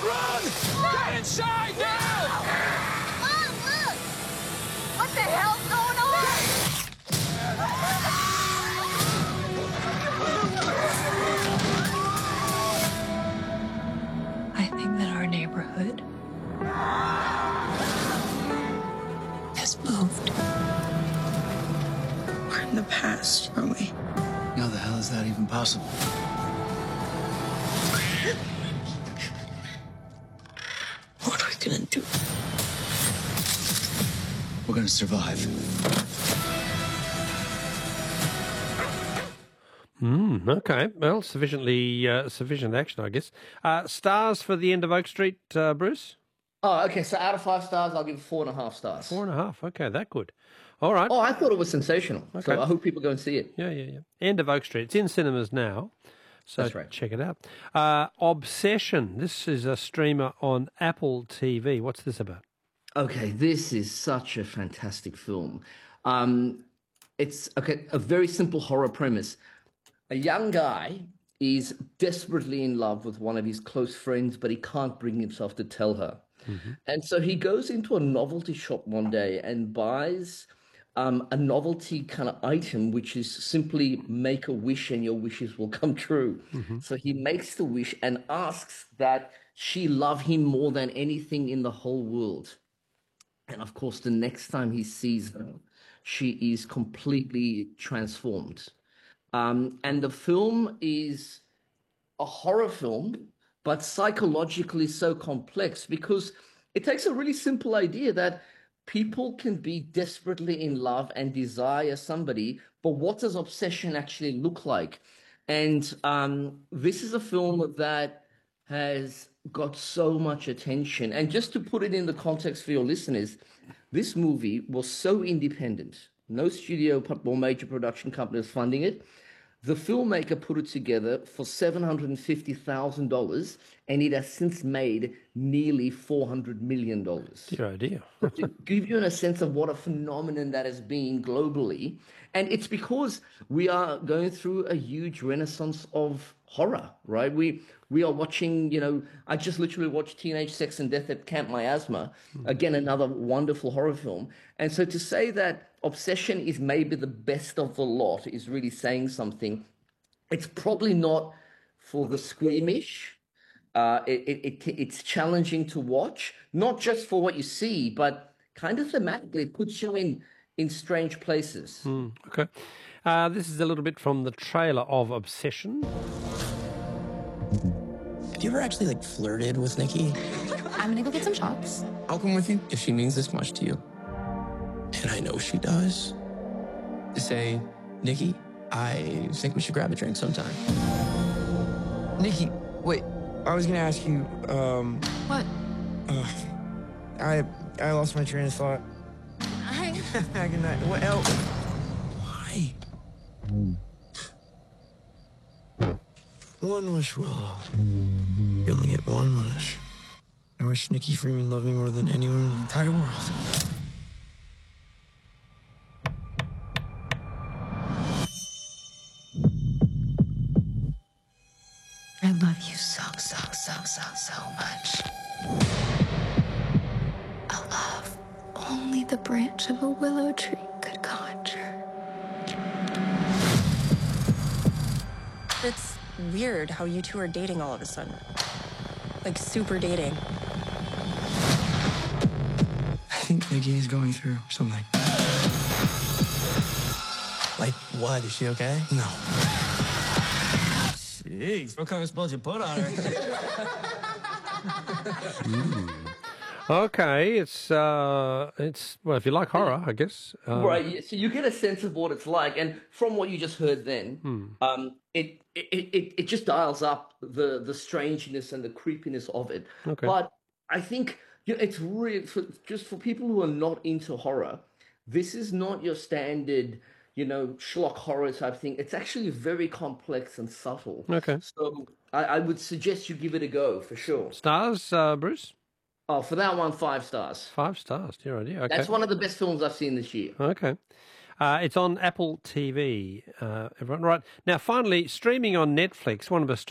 Run! Get inside now! Mom, look! What the hell's going on? I think that our neighborhood has moved. We're in the past, aren't we? How the hell is that even possible? What are we gonna do? We're gonna survive. Okay. Well, sufficient action, I guess. Stars for The End of Oak Street, Bruce? Oh, okay. So out of 5 stars, I'll give it 4.5 stars. 4.5. Okay, that good. All right. Oh, I thought it was sensational. Okay. So I hope people go and see it. Yeah. End of Oak Street. It's in cinemas now, so That's right. check it out. Obsession. This is a streamer on Apple TV. What's this about? Okay, this is such a fantastic film. It's a very simple horror premise. A young guy is desperately in love with one of his close friends, but he can't bring himself to tell her. And so he goes into a novelty shop one day and buys a novelty kind of item, which is simply make a wish and your wishes will come true. So he makes the wish and asks that she love him more than anything in the whole world. And of course, the next time he sees her, she is completely transformed. And the film is a horror film, but psychologically so complex because it takes a really simple idea that people can be desperately in love and desire somebody, but what does obsession actually look like? And this is a film that has got so much attention. And just to put it in the context for your listeners, this movie was so independent. No studio or major production company is funding it. The filmmaker put it together for $750,000, and it has since made nearly $400 million. Dear idea. To give you a sense of what a phenomenon that has been globally. And it's because we are going through a huge renaissance of horror, right? We are watching, I just literally watched Teenage Sex and Death at Camp Miasma. Again, another wonderful horror film. And so to say that Obsession is maybe the best of the lot is really saying something. It's probably not for the squeamish. It's challenging to watch, not just for what you see, but kind of thematically it puts you in strange places. Okay. This is a little bit from the trailer of Obsession. Have you ever actually, flirted with Nikki? I'm gonna go get some shots. I'll come with you if she means this much to you. And I know she does. To say, Nikki, I think we should grab a drink sometime. Nikki, wait. I was gonna ask you, What? I lost my train of thought. Back in that. What else? Why? One wish, Willow. You only get one wish. I wish Nikki Freeman loved me more than anyone in the entire world. I love you so much. A love only the branch of a willow tree could conjure. It's weird how you two are dating all of a sudden. Super dating. I think Nikki is going through something. Like what? Is she okay? No. Jeez, what kind of spells you put on her? Okay, it's well, if you like horror, I guess. Right. So you get a sense of what it's like, and from what you just heard, then it just dials up the strangeness and the creepiness of it. Okay. But I think it's really just for people who are not into horror. This is not your standard, schlock horror type thing. It's actually very complex and subtle. Okay. So I would suggest you give it a go for sure. Stars, Bruce? Oh, for that one, 5 stars. 5 stars, dear idea. Okay. That's one of the best films I've seen this year. Okay. It's on Apple TV, everyone. Right. Now, finally, streaming on Netflix, one of Australia's